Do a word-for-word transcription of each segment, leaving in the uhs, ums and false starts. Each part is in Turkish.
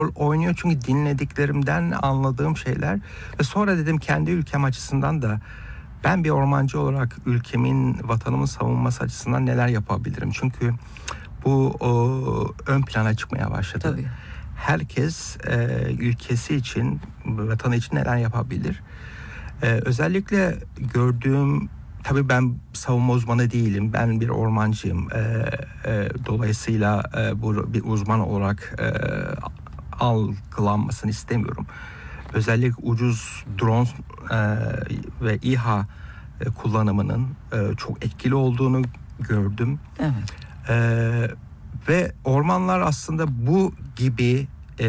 oynuyor çünkü dinlediklerimden anladığım şeyler ve sonra dedim kendi ülkem açısından da ben bir ormancı olarak ülkemin, vatanımın savunması açısından neler yapabilirim? Çünkü bu o, ön plana çıkmaya başladı. Tabii. Herkes e, ülkesi için, vatanı için neler yapabilir? E, özellikle gördüğüm, tabii ben savunma uzmanı değilim, ben bir ormancıyım. E, e, dolayısıyla e, bu bir uzman olarak e, algılanmasını istemiyorum. Özellikle ucuz drone e, ve İHA e, kullanımının e, çok etkili olduğunu gördüm. Evet. E, ve ormanlar aslında bu gibi e,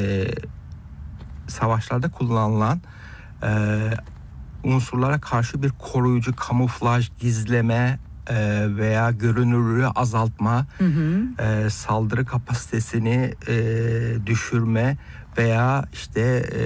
savaşlarda kullanılan e, unsurlara karşı bir koruyucu, kamuflaj, gizleme e, veya görünürlüğü azaltma, hı hı. E, saldırı kapasitesini e, düşürme veya işte e,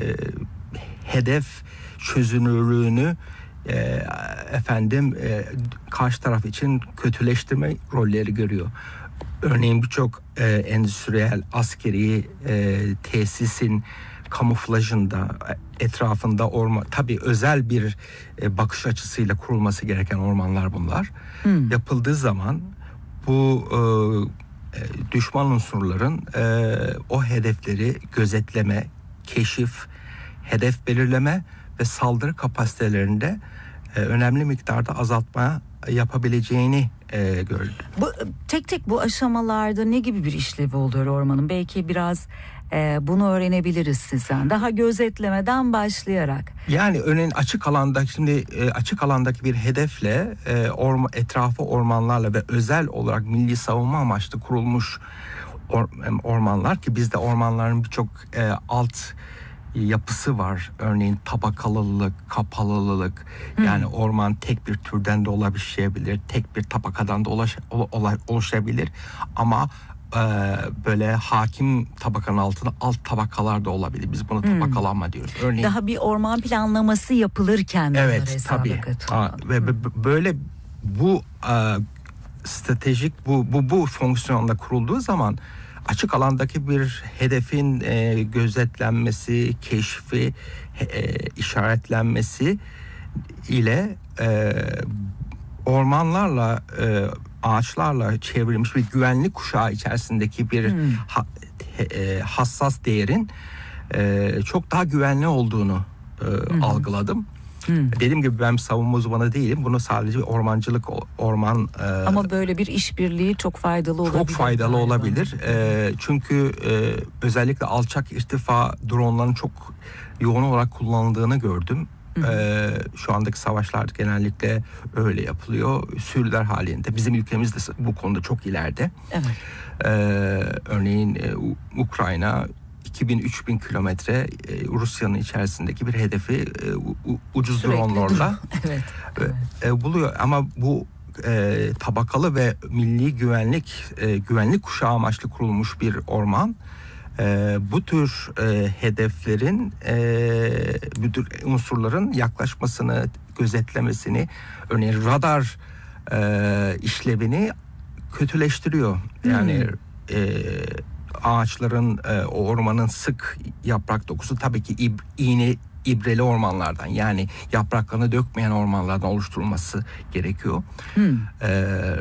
hedef çözünürlüğünü e, efendim e, karşı taraf için kötüleştirme rolleri görüyor. Örneğin birçok e, endüstriyel askeri e, tesisin kamuflajında, etrafında orman, tabii özel bir e, bakış açısıyla kurulması gereken ormanlar bunlar. Hmm. Yapıldığı zaman bu e, düşman unsurların e, o hedefleri gözetleme, keşif, hedef belirleme ve saldırı kapasitelerinde e, önemli miktarda azaltma yapabileceğini e, gördüm. Bu, tek tek bu aşamalarda ne gibi bir işlevi oluyor ormanın? Belki biraz e, bunu öğrenebiliriz sizden. Daha gözetlemeden başlayarak. Yani örneğin açık alanda, şimdi e, açık alandaki bir hedefle e, orma, etrafı ormanlarla ve özel olarak milli savunma amaçlı kurulmuş or, ormanlar, ki bizde ormanların birçok e, alt yapısı var. Örneğin tabakalılık, kapalılılık. Hmm. Yani orman tek bir türden de oluşabilir, tek bir tabakadan da ulaş, oluşabilir. Ama e, böyle hakim tabakanın altında alt tabakalar da olabilir. Biz buna hmm. tabakalanma diyoruz. Örneğin daha bir orman planlaması yapılırken evet, tabii. Aa, ve hmm. böyle bu e, stratejik bu bu bu fonksiyonda kurulduğu zaman açık alandaki bir hedefin e, gözetlenmesi, keşfi, e, işaretlenmesi ile e, ormanlarla, e, ağaçlarla çevrilmiş bir güvenlik kuşağı içerisindeki bir hmm. ha, e, hassas değerin e, çok daha güvenli olduğunu e, hmm. algıladım. Hmm. Dediğim gibi ben savunma uzmanı değilim. Bunu sadece ormancılık, orman... E, Ama böyle bir işbirliği çok faydalı olabilir. Çok faydalı galiba. olabilir. E, çünkü e, özellikle alçak irtifa dronların çok yoğun olarak kullanıldığını gördüm. Hmm. E, şu andaki savaşlar genellikle öyle yapılıyor. Sürüler halinde. Bizim ülkemiz de bu konuda çok ileride. Evet. E, örneğin e, Ukrayna... iki bin üç bin kilometre e, Rusya'nın içerisindeki bir hedefi e, u, ucuz dronlarla evet, evet. E, buluyor. Ama bu e, tabakalı ve milli güvenlik e, güvenlik kuşağı amaçlı kurulmuş bir orman. E, bu tür e, hedeflerin, e, bu tür unsurların yaklaşmasını, gözetlemesini, örneğin radar e, işlevini kötüleştiriyor. Yani hmm. e, ağaçların, e, o ormanın sık yaprak dokusu tabii ki ib, iğne ibreli ormanlardan, yani yapraklarını dökmeyen ormanlardan oluşturulması gerekiyor. Hmm. E,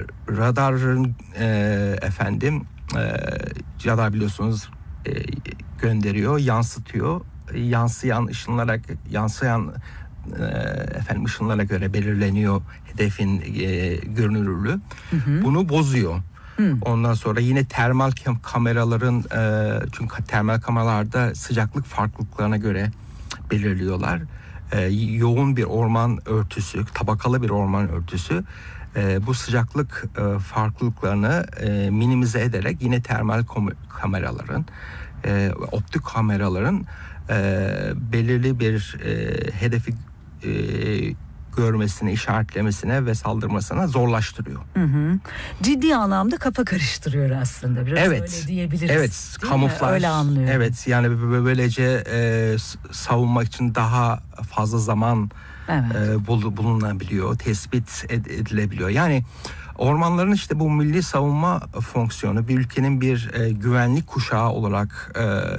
radarın e, efendim e, radar biliyorsunuz e, gönderiyor, yansıtıyor. Yansıyan ışınlara yansıyan e, efendim ışınlara göre belirleniyor hedefin e, görünürlüğü. Hı hı. Bunu bozuyor. Hmm. Ondan sonra yine termal kameraların e, çünkü termal kameralarda sıcaklık farklılıklarına göre belirliyorlar. E, yoğun bir orman örtüsü, tabakalı bir orman örtüsü e, bu sıcaklık e, farklılıklarını e, minimize ederek yine termal kameraların, e, optik kameraların e, belirli bir e, hedefi e, görmesine, işaretlemesine ve saldırmasına zorlaştırıyor. Hı hı. Ciddi anlamda kafa karıştırıyor aslında. Biraz evet, öyle diyebiliriz. Evet, kamuflaj. Öyle anlıyorum. Evet, yani böylece e, savunmak için daha fazla zaman evet. e, bul, bulunabiliyor, tespit ed, edilebiliyor. Yani Ormanların işte bu milli savunma fonksiyonu bir ülkenin bir e, güvenlik kuşağı olarak e,